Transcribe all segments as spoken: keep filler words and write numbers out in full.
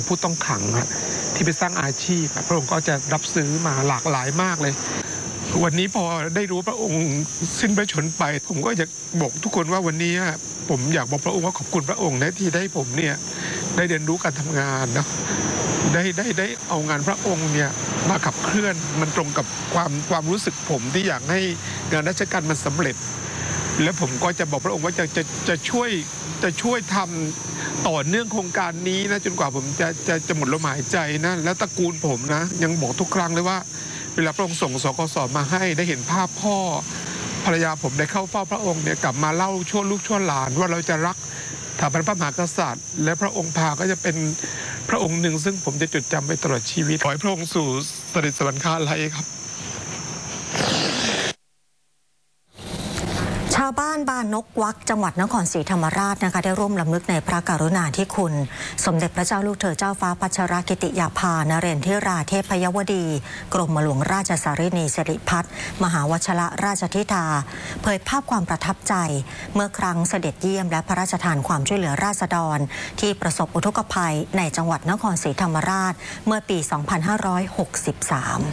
ผู้ต้องขังที่ไปสร้างอาชีพพระองค์ก็จะรับซื้อมาหลากหลายมากเลยวันนี้พอได้รู้พระองค์สิ้นพระชนม์ไปผมก็อยากบอกทุกคนว่าวันนี้ผมอยากบอกพระองค์ว่าขอบคุณพระองค์นะที่ได้ผมเนี่ยได้เรียนรู้การทำงานนะได้ได้ได้เอางานพระองค์เนี่ยมาขับเคลื่อนมันตรงกับความความรู้สึกผมที่อยากให้งานราชการมันสำเร็จและผมก็จะบอกพระองค์ว่าจะจะจะช่วยจะช่วยทำต่อเนื่องโครงการนี้นะจนกว่าผมจะจะจะหมดลมหายใจนะแล้วตระกูลผมนะยังบอกทุกครั้งเลยว่าเวลาพระองค์ส่งสกสมาให้ได้เห็นภาพพ่อภรรยาผมได้เข้าเฝ้าพระองค์เนี่ยกลับมาเล่าช่วลูกช่วหลานว่าเราจะรักสถาบันพระมหากษัตริย์และพระองค์พาก็จะเป็นพระองค์หนึ่งซึ่งผมจะจดจำไปตลอดชีวิตขอให้พระองค์สู่เสด็จสวรรคาลัยครับชาวบ้านบ้านนกวักจังหวัดนครศรีธรรมราชนะคะได้ร่วมรำลึกในพระกรุณาธิคุณสมเด็จพระเจ้าลูกเธอเจ้าฟ้าพัชรกิติยาภานเรนทิราเทพยวดีกรมหลวงราชสารินีสิริพัฒน์มหาวชรราชธิดาเผยภาพความประทับใจเมื่อครั้งเสด็จเยี่ยมและพระราชทานความช่วยเหลือราษฎรที่ประสบอุทกภัยในจังหวัดนครศรีธรรมราชเมื่อปี สองพันห้าร้อยหกสิบสาม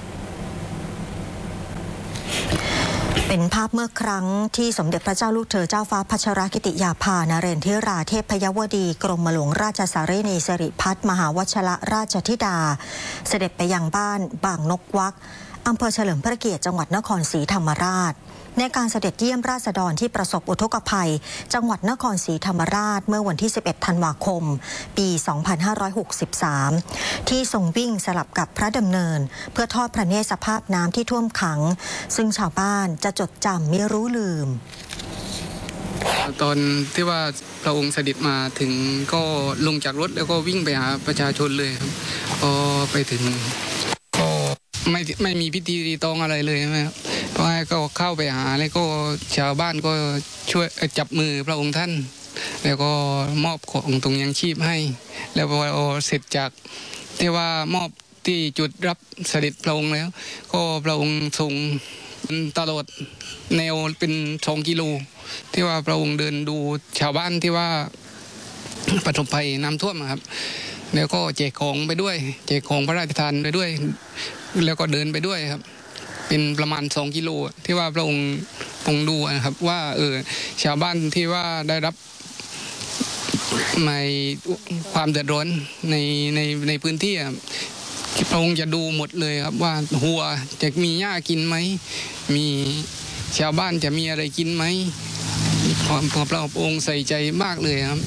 เป็นภาพเมื่อครั้งที่สมเด็จพระเจ้าลูกเธอเจ้าฟ้าพัชรกิติยาภานเรนทิราเทพยวดีกรมหลวงราชสารินีสิริพัฒน์มหาวชรราชธิดาเสด็จไปยังบ้านบางนกวักอำเภอเฉลิมพระเกียรติจังหวัดนครศรีธรรมราชในการเสด็จเยี่ยมราษฎรที่ประสบอุทกภัยจังหวัดนครศรีธรรมราชเมื่อวันที่สิบเอ็ดธันวาคมปี สองพันห้าร้อยหกสิบสาม ที่ทรงวิ่งสลับกับพระดำเนินเพื่อทอดพระเนตรสภาพน้ำที่ท่วมขังซึ่งชาวบ้านจะจดจำไม่รู้ลืมตอนที่ว่าพระองค์เสด็จมาถึงก็ลงจากรถแล้วก็วิ่งไปหาประชาชนเลยครับพอไปถึงก็ไม่ไม่มีพิธีรีตองอะไรเลยนะครับก็เข้าไปหาแล้วก็ชาวบ้านก็ช่วยจับมือพระองค์ท่านแล้วก็มอบของถุงยังชีพให้แล้วพอเสร็จจากที่ว่ามอบที่จุดรับเสด็จพระองค์แล้วก็พระองค์ทรงตลอดแนวเป็นสองกิโลที่ว่าพระองค์เดินดูชาวบ้านที่ว่าประสบภัยน้ำท่วมครับแล้วก็แจกของไปด้วยแจกของพระราชทานไปด้วยแล้วก็เดินไปด้วยครับเป็นประมาณสองกิโลที่ว่าพระองค์ทรงดูนะครับว่าเออชาวบ้านที่ว่าได้รับในความเดือดร้อนในในในพื้นที่พระองค์จะดูหมดเลยครับว่าหัวจะมีหญ้ากินไหมมีชาวบ้านจะมีอะไรกินไหมความพระองค์ใส่ใจมากเลยครับ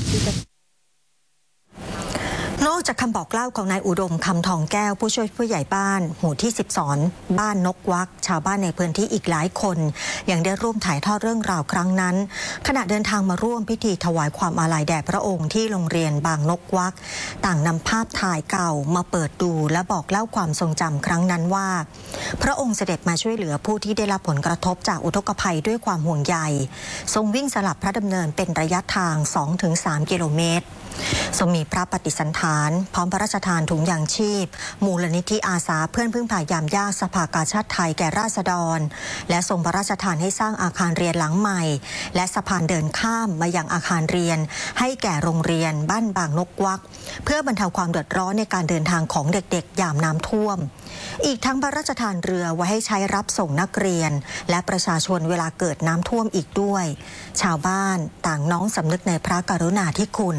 นอกจากคำบอกเล่าของนายอุดมคำทองแก้วผู้ช่วยผู้ใหญ่บ้านหมู่ที่สิบสองบ้านนกวักชาวบ้านในพื้นที่อีกหลายคนยังได้ร่วมถ่ายทอดเรื่องราวครั้งนั้นขณะเดินทางมาร่วมพิธีถวายความอาลัยแด่พระองค์ที่โรงเรียนบางนกวักต่างนำภาพถ่ายเก่ามาเปิดดูและบอกเล่าความทรงจำครั้งนั้นว่าพระองค์เสด็จมาช่วยเหลือผู้ที่ได้รับผลกระทบจากอุทกภัยด้วยความห่วงใยทรงวิ่งสลับพระดำเนินเป็นระยะทาง สองถึงสาม กิโลเมตรทรงมีพระปฏิสันฐานพร้อมพระราชทานถุงยางชีพมูลนิธิอาสาเพื่อนพึ่งพายามยากสภากาชาดไทยแก่ราษฎรและทรงพระราชทานให้สร้างอาคารเรียนหลังใหม่และสะพานเดินข้ามมายังอาคารเรียนให้แก่โรงเรียนบ้านบางนกวักเพื่อบรรเทาความเดือดร้อนในการเดินทางของเด็กๆยามน้ำท่วมอีกทั้งพระราชทานเรือไว้ให้ใช้รับส่งนักเรียนและประชาชนเวลาเกิดน้ำท่วมอีกด้วยชาวบ้านต่างน้อมสำนึกในพระกรุณาธิคุณ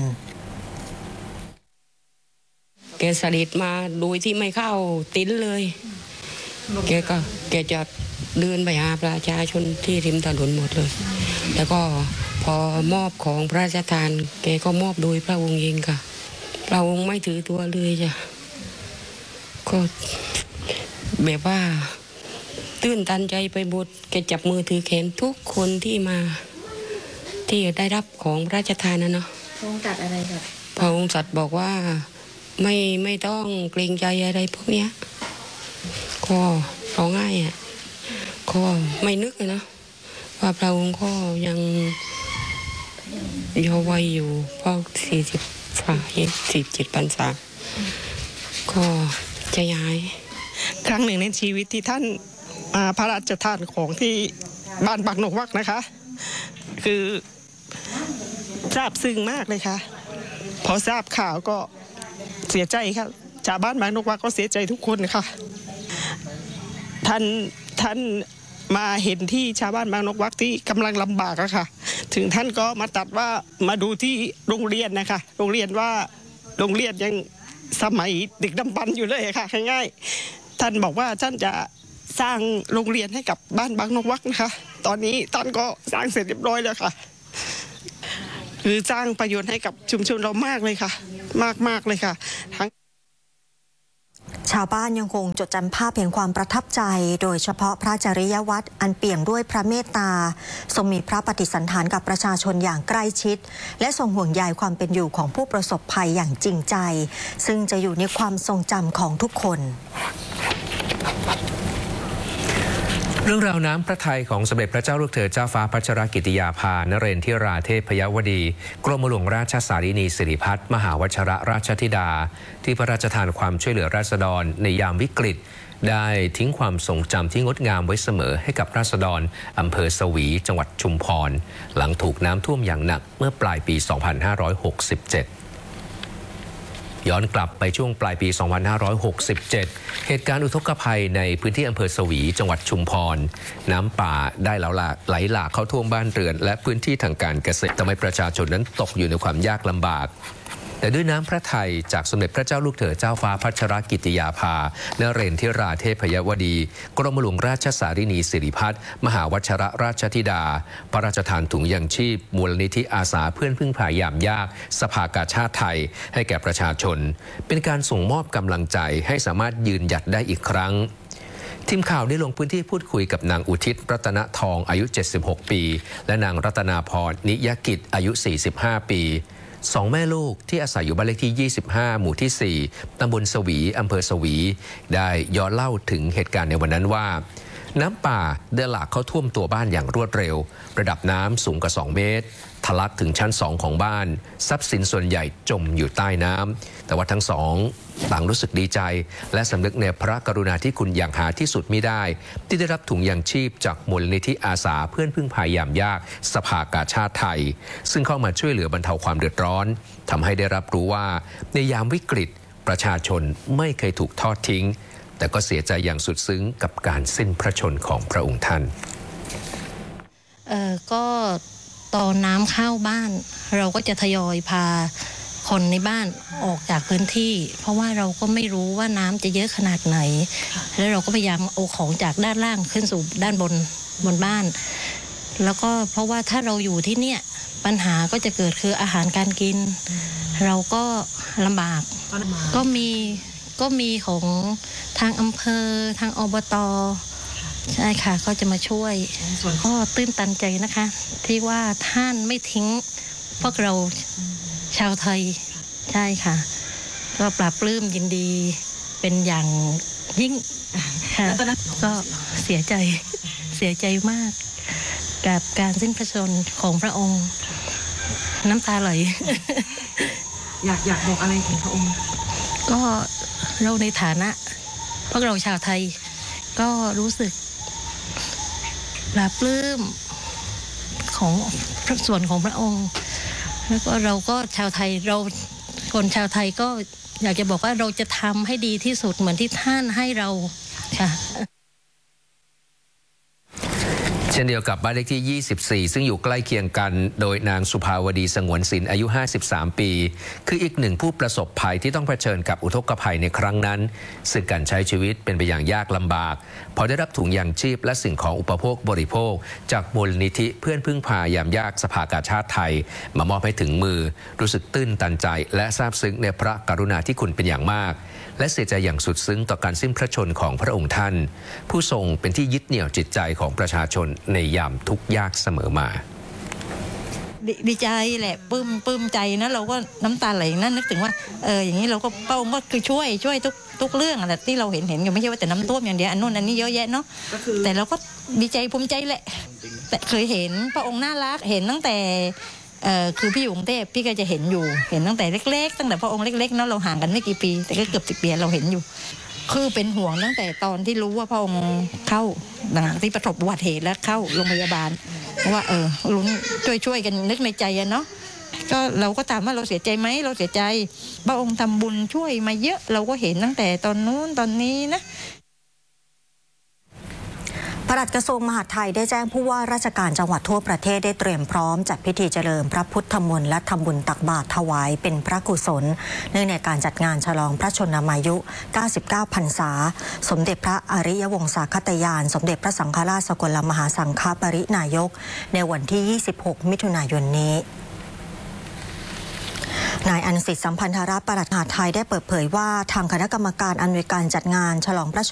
แกเสด็จมาโดยที่ไม่เข้าติ้นเลยแกก็แกจะเดินไปหาประชาชนที่ริมถนนหมดเลยแล้วก็พอมอบของพระราชทานแกก็มอบโดยพระองค์เองค่ะพระองค์ไม่ถือตัวเลยจ้ะก็แบบว่าตื้นตันใจไปหมดแกจับมือถือแขนทุกคนที่มาที่ได้รับของพระราชทานนะเนาะพระองค์ตรัสอะไรครับพระองค์ตรัสบอกว่าไม่ไม่ต้องเกรงใจอะไรพวกเนี้ยก็ร้องไห้อ่ะก็ไม่นึกนะว่าพระองค์ก็ยังเยาว์วัยอยู่เพราะสี่สิบฝ่าสี่เจ็ดพรรษาก็ใจหายครั้งหนึ่งในชีวิตที่ท่านมาพระราชทานของที่บ้านบางนกวักนะคะคือซาบซึ้งมากเลยค่ะพอทราบข่าวก็เสียใจค่ะชาวบ้านบางนกวักก็เสียใจทุกคนค่ะท่านท่านมาเห็นที่ชาวบ้านบางนกวักที่กำลังลำบากอะค่ะถึงท่านก็มาตัดว่ามาดูที่โรงเรียนนะคะโรงเรียนว่าโรงเรียนยังสมัยดึกดำบรรพ์อยู่เลยค่ะง่ายๆท่านบอกว่าท่านจะสร้างโรงเรียนให้กับบ้านบางนกวักนะคะตอนนี้ท่านก็สร้างเสร็จเรียบร้อยแล้วค่ะคือสร้างประโยชน์ให้กับชุมชนเรามากเลยค่ะมากๆเลยค่ะทั้งชาวบ้านยังคงจดจำภาพแห่งความประทับใจโดยเฉพาะพระจริยวัตรอันเปี่ยมด้วยพระเมตตาทรงมีพระปฏิสันถานกับประชาชนอย่างใกล้ชิดและทรงห่วงใยความเป็นอยู่ของผู้ประสบภัยอย่างจริงใจซึ่งจะอยู่ในความทรงจำของทุกคนเรื่องราวน้ำพระทัยของสมเด็จพระเจ้าลูกเธอเจ้าฟ้าพัชรกิติยาภานเรนทิราเทพยวดีกรมหลวงราชสารินีสิริพัฒน์มหาวชรราชธิดาที่พระราชทานความช่วยเหลือราษฎรในยามวิกฤตได้ทิ้งความทรงจำที่งดงามไว้เสมอให้กับราษฎรอำเภอสวีจังหวัดชุมพรหลังถูกน้ำท่วมอย่างหนักเมื่อปลายปี สองพันห้าร้อยหกสิบเจ็ดย้อนกลับไปช่วงปลายปี สองพันห้าร้อยหกสิบเจ็ด เหตุการณ์อุทกภัยในพื้นที่อำเภอสวีจังหวัดชุมพรน้ำป่าได้ไหลหลากไหลหลากเข้าท่วมบ้านเรือนและพื้นที่ทางการเกษตรทำให้ประชาชนนั้นตกอยู่ในความยากลำบากแต่ด้วยน้ำพระทัยจากสมเด็จพระเจ้าลูกเธอเจ้าฟ้าพัชรกิติยาภานเรนทิราเทพยวดีกรมหลวงราชสารินีสิริพัฒน์มหาวชรราชธิดาพระราชทานถุงยังชีพมูลนิธิอาสาเพื่อนพึ่งพายามยากสภากาชาติไทยให้แก่ประชาชนเป็นการส่งมอบกำลังใจให้สามารถยืนหยัดได้อีกครั้งทีมข่าวได้ลงพื้นที่พูดคุยกับนางอุทิศรัตนทองอายุเจ็ดสิบหกปีและนางรัตนาพรนิยกิจอายุสี่สิบห้าปีสองแม่ลูกที่อาศัยอยู่บ้านเลขที่ยี่สิบห้าหมู่ที่สี่ตำบลสวีอำเภอสวีได้ย้อนเล่าถึงเหตุการณ์ในวันนั้นว่าน้ำป่าได้หลากเข้าท่วมตัวบ้านอย่างรวดเร็วระดับน้ำสูงกว่าสองเมตรทะลักถึงชั้นสองของบ้านทรัพย์สินส่วนใหญ่จมอยู่ใต้น้ำแต่ว่าทั้งสองต่างรู้สึกดีใจและสำนึกในพระกรุณาธิคุณอย่างหาที่สุดมิได้ที่ได้รับถุงยางชีพจากมูลนิธิอาสาเพื่อนพึ่งพายามยากสภากาชาติไทยซึ่งเข้ามาช่วยเหลือบรรเทาความเดือดร้อนทำให้ได้รับรู้ว่าในยามวิกฤตประชาชนไม่เคยถูกทอดทิ้งแต่ก็เสียใจอย่างสุดซึ้งกับการสิ้นพระชนของพระองค์ท่านเออก็ตอนน้ำเข้าบ้านเราก็จะทยอยพาคนในบ้านออกจากพื้นที่เพราะว่าเราก็ไม่รู้ว่าน้ำจะเยอะขนาดไหนแล้วเราก็พยายามเอาของจากด้านล่างขึ้นสู่ด้านบนบนบ้านแล้วก็เพราะว่าถ้าเราอยู่ที่เนี่ยปัญหาก็จะเกิดคืออาหารการกินเราก็ลำบากก็มีก็มีของทางอำเภอทางอบต.ใช่ค่ะก็จะมาช่วยก็ตื้นตันใจนะคะที่ว่าท่านไม่ทิ้งพวกเราชาวไทยใช่ค่ะก็ปลาบปลื้มยินดีเป็นอย่างยิ่งค่ะก็เสียใจเสียใจมากกับการสิ้นพระชนของพระองค์น้ำตาไหลอยากอยากบอกอะไรถึงพระองค์ก็เราในฐานะพวกเราชาวไทยก็รู้สึกปลาบปลื้มของส่วนของพระองค์แล้วก็เราก็ชาวไทยเราคนชาวไทยก็อยากจะบอกว่าเราจะทำให้ดีที่สุดเหมือนที่ท่านให้เราค่ะเช่นเดียวกับบ้านเลขที่ยี่สิบสี่ซึ่งอยู่ใกล้เคียงกันโดยนางสุภาวดีสงวนศิลป์อายุห้าสิบสามปีคืออีกหนึ่งผู้ประสบภัยที่ต้องเผชิญกับอุทกภัยในครั้งนั้นซึ่งการใช้ชีวิตเป็นไปอย่างยากลำบากพอได้รับถุงยางชีพและสิ่งของอุปโภคบริโภคจากมูลนิธิเพื่อนพึ่งพายามยากสภากาชาติไทยมามอบให้ถึงมือรู้สึกตื้นตันใจและซาบซึ้งในพระกรุณาธิคุณเป็นอย่างมากและเสียใจอย่างสุดซึ้งต่อการสิ้นพระชนของพระองค์ท่านผู้ทรงเป็นที่ยึดเหนี่ยวจิตใจของประชาชนในยามทุกข์ยากเสมอมาดีใจแหละปลื้มปลื้มใจนะเราก็น้ำตาไหลนั่นนึกถึงว่าเอออย่างนี้เราก็เป้าว่าคือช่วยช่วยทุกทุกเรื่องอะไรที่เราเห็นเห็นอยู่ไม่ใช่ว่าแต่น้ำท่วมอย่างเดียวอันนู้นอันนี้เยอะแยะเนาะแต่เราก็ดีใจภูมิใจแหละแต่เคยเห็นพระองค์น่ารักเห็นตั้งแต่เอ่อคือพี่อยู่กรุงเทพพี่ก็จะเห็นอยู่เห็นตั้งแต่เล็กๆตั้งแต่พระองค์เล็กๆเนาะเราห่างกันไม่กี่ปีแต่ก็เกือบสิบปีเราเห็นอยู่คือเป็นห่วงตั้งแต่ตอนที่รู้ว่าพระองค์เข้าหลังที่ประสบอุบัติเหตุแล้วเข้าโรงพยาบาลว่าเออลุ้นช่วยๆกันนึกในใจอะเนาะก็เราก็ถามว่าเราเสียใจไหมเราเสียใจพระองค์ทำบุญช่วยมาเยอะเราก็เห็นตั้งแต่ตอนนู้นตอนนี้นะปลัดกระทรวงมหาดไทยได้แจ้งผู้ว่าราชการจังหวัดทั่วประเทศได้เตรียมพร้อมจัดพิธีเจริญพระพุทธมนต์และทำบุญตักบาตรถวายเป็นพระกุศลเนื่องในการจัดงานฉลองพระชนมายุ เก้าสิบเก้า พรรษาสมเด็จพระอริยวงศาคตยานสมเด็จพระสังฆราชสกลมหาสังฆปรินายกในวันที่ ยี่สิบหก มิถุนายนนี้นายอนุสิทธิ์สัมพันธรัตน์ปลัดมหาดไทยได้เปิดเผยว่าทางคณะกรรมการอำนวยการจัดงานฉลองพระ